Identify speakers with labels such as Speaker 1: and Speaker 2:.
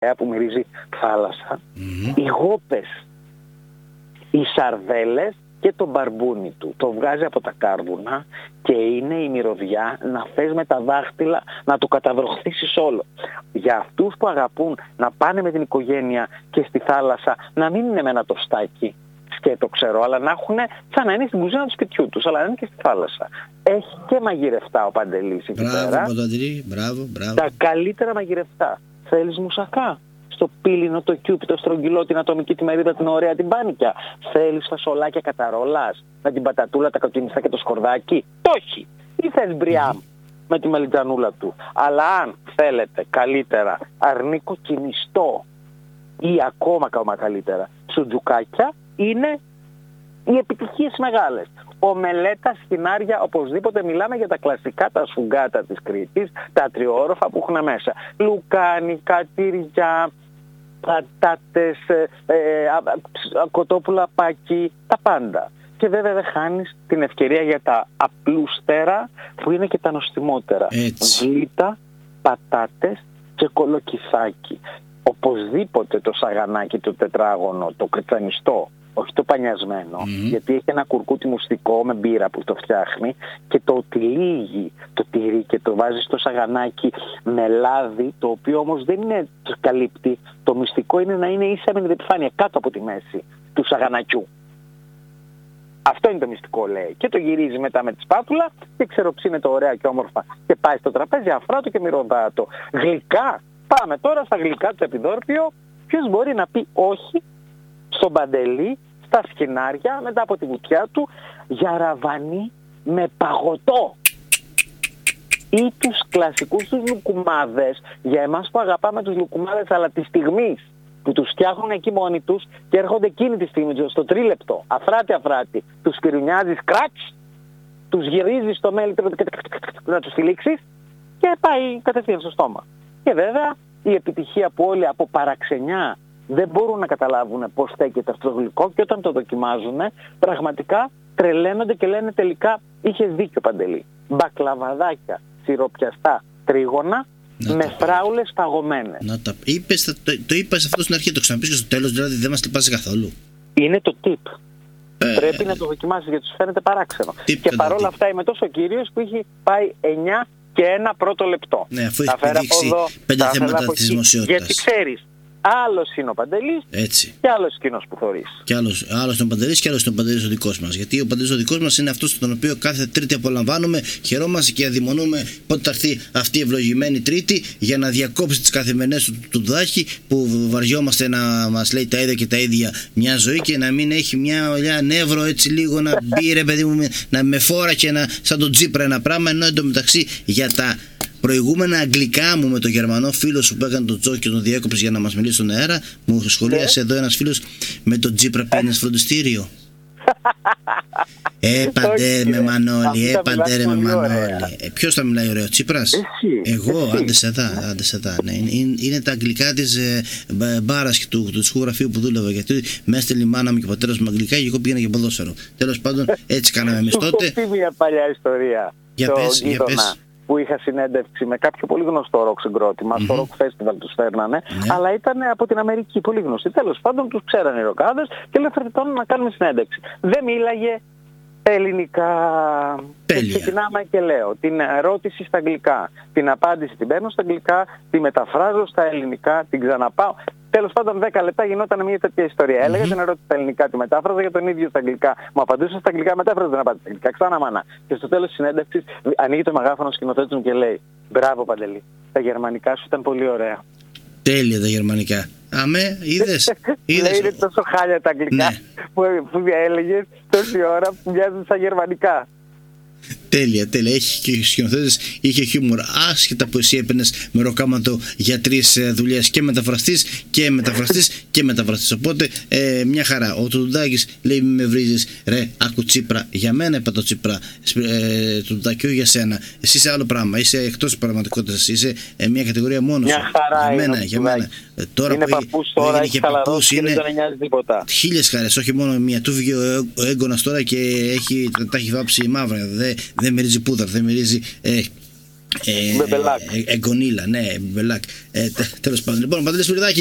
Speaker 1: που μυρίζει θάλασσα, οι γόπες, οι σαρδέλες και το μπαρμπούνι του. Το βγάζει από τα κάρβουνα και είναι η μυρωδιά να θες με τα δάχτυλα να το καταβροχθήσεις όλο. Για αυτούς που αγαπούν να πάνε με την οικογένεια και στη θάλασσα, να μην είναι με ένα τοστάκι σκέτο ξέρω, αλλά να έχουν σαν να είναι στην κουζίνα του σπιτιού τους, αλλά να είναι και στη θάλασσα. Έχει και μαγειρευτά ο Παντελής εκεί πέρα.
Speaker 2: Μπράβο.
Speaker 1: Τα καλύτερα μαγειρευτά. Θέλεις μουσακά? Στο πύλινο, το κιούπι, το στρογγυλό, την ατομική, τη μερίδα, την ωραία, την πάνικια. Θέλεις φασολάκια καταρόλας με την πατατούλα, τα κοκκινιστά και το σκορδάκι? Το έχει. Ή θες μπριάμ με τη μελιτζανούλα του? Αλλά αν θέλετε καλύτερα αρνί κοκκινιστό ή ακόμα καλύτερα σουτζουκάκια, είναι οι επιτυχίες μεγάλες. Ομελέτα, σκινάρια, οπωσδήποτε μιλάμε για τα κλασικά, τα σφουγγάτα της Κρήτης, τα τριόροφα που έχουν μέσα. Λουκάνικα, τυριά, πατάτες, κοτόπουλα, πάκι, τα πάντα. Και βέβαια δεν χάνεις την ευκαιρία για τα απλούστερα που είναι και τα νοστιμότερα. Βλήτα, πατάτες και κολοκυθάκι. Οπωσδήποτε το σαγανάκι, το τετράγωνο, το κρυτσανιστό, όχι το πανιασμένο, γιατί έχει ένα κουρκούτι μουστικό με μπύρα που το φτιάχνει και το τυλίγει το τυρί και το βάζει στο σαγανάκι με λάδι, το οποίο όμως δεν είναι καλύπτει. Το μυστικό είναι να είναι ίσα με την επιφάνεια κάτω από τη μέση του σαγανακιού. Αυτό είναι το μυστικό, λέει. Και το γυρίζει μετά με τη σπάτουλα και ξεροψύνεται ωραία και όμορφα και πάει στο τραπέζι αφράτο και μυρωδάτο. Γλυκά. Πάμε τώρα στα γλυκά του Επιδόρπιο. Ποιος μπορεί να πει όχι στον Παντελή, στα σκηνάρια, μετά από τη βουτιά του, για ραβανί με παγωτό. Ή τους κλασικούς τους λουκουμάδες, για εμάς που αγαπάμε τους λουκουμάδες, αλλά τη στιγμή που τους φτιάχνουν εκεί μόνοι τους και έρχονται εκείνη τη στιγμή, στο τρίλεπτο, αφράτη, τους πυρουνιάζεις, κράτς, τους γυρίζεις στο μέλι, να τους τυλίξεις και πάει κατευθείαν στο στόμα. Και βέβαια η επιτυχία που όλοι από παραξενιά δεν μπορούν να καταλάβουν πώς στέκεται αυτό το γλυκό και όταν το δοκιμάζουν πραγματικά τρελαίνονται και λένε τελικά είχες δίκιο Παντελή. Μπακλαβαδάκια, σιροπιαστά, τρίγωνα με φράουλες παγωμένες.
Speaker 2: Το είπες αυτό στην αρχή, το ξαναπείς και στο τέλος, δηλαδή δεν μας λυπάσαι καθόλου.
Speaker 1: Είναι το tip. Πρέπει να το δοκιμάσεις γιατί σου φαίνεται παράξενο. Και παρόλα αυτά είμαι τόσο κύριος που έχει πάει 9 και 1 πρώτο λεπτό.
Speaker 2: Ναι, αφού έχει επιδείξει 5 θέματα της δημοσιότητας.
Speaker 1: Γιατί ξέρεις, άλλος είναι ο Παντελής και άλλος εκείνος που θωρείς.
Speaker 2: Και άλλος είναι ο Παντελής και άλλος είναι ο Παντελής ο δικός μας. Γιατί ο Παντελής ο δικός μας είναι αυτός τον οποίο κάθε Τρίτη απολαμβάνουμε, χαιρόμαστε και αδειμονούμε πότε θα έρθει αυτή η ευλογημένη Τρίτη για να διακόψει τις καθημερινές του δάχη που βαριόμαστε να μας λέει τα ίδια και τα ίδια μια ζωή και να μην έχει μια νεύρο έτσι λίγο να μπει ρε παιδί μου να με φόρα και να σαν τον Τσίπρα ένα πράγμα, ενώ εντωμεταξύ για τα προηγούμενα αγγλικά μου με τον Γερμανό φίλο σου που έκανε τον τζόκ και τον διέκοψε για να μας μιλήσει στον αέρα, μου σχολίασε εδώ ένας φίλος με τον Τσίπρα πήγαινε φροντιστήριο. Παντέρε με Μανώλη, παντέρε με Μανώλη. Ποιος θα μιλάει ωραίο, Τσίπρας? Εγώ, άντε σε δά. Ναι. Είναι τα αγγλικά της μπάρας και του δυτικού γραφείου που δούλευα. Γιατί με έστελνε η μάνα μου και ο πατέρας μου αγγλικά και εγώ πήγαινα για ποδόσφαιρο. Τέλος πάντων, έτσι κάναμε εμείς τότε.
Speaker 1: Έχω πει μια παλιά ιστορία.
Speaker 2: Για πες.
Speaker 1: Που είχα συνέντευξη με κάποιο πολύ γνωστό ροκ συγκρότημα, στο Rock Festival τους φέρνανε, αλλά ήταν από την Αμερική, πολύ γνωστή. Τέλος πάντων τους ξέρανε οι ροκάδες και λέει φερτιτώνουν να κάνουμε συνέντευξη. Δεν μίλαγε ελληνικά. Ξεκινάμε και λέω την ερώτηση στα αγγλικά, την απάντηση την παίρνω στα αγγλικά, τη μεταφράζω στα ελληνικά, την ξαναπάω. Τέλος πάντων 10 λεπτά γινόταν μια τέτοια ιστορία. Έλεγα την ερώτηση στα ελληνικά, τη μετάφραζα για τον ίδιο στα αγγλικά. Μου απαντούσα στα αγγλικά, μετάφραζα την απάντηση στα αγγλικά. Ξανά μάνα. Και στο τέλος της συνέντευξης ανοίγει το μεγάφωνο σκηνοθέτης μου και λέει: μπράβο Παντελή, τα γερμανικά σου ήταν πολύ ωραία.
Speaker 2: Τέλεια τα γερμανικά. Αμέ, είδες.
Speaker 1: Λέει είναι τόσο χάλια τα αγγλικά που έλεγες τόση ώρα που μοιάζουν στα γερμανικά.
Speaker 2: Τέλεια. Έχει και σκηνοθέτης, είχε χιούμορ. Άσχετα που εσύ έπαιρνες με ροκάματο για 3 δουλειές και μεταφραστής και μεταφραστής. Οπότε μια χαρά. Ο Τουντάκης λέει: μη με βρίζεις, ρε, άκου Τσίπρα. Για μένα είπα το Τσίπρα. Τουντάκη, όχι για σένα. Εσύ είσαι άλλο πράγμα. Είσαι εκτός της πραγματικότητας. Είσαι μια κατηγορία μόνο σου.
Speaker 1: Μια χαρά
Speaker 2: για μένα. Τώρα
Speaker 1: είναι
Speaker 2: που
Speaker 1: παππούς τώρα,
Speaker 2: έγινε και παππούς είναι.
Speaker 1: Δεν νοιάζει τίποτα.
Speaker 2: 1000 χαρές, όχι μόνο μία. Του βγήκε ο έγκονας τώρα και τα έχει βάψει μαύρα. Δεν μυρίζει πούδρα, δεν μυρίζει
Speaker 1: Μπεμπελάκ.
Speaker 2: Εγκονίλα, ναι, Μπεμπελάκ. Τέλος πάντων. Λοιπόν, Παντελή Σπυριδάκη,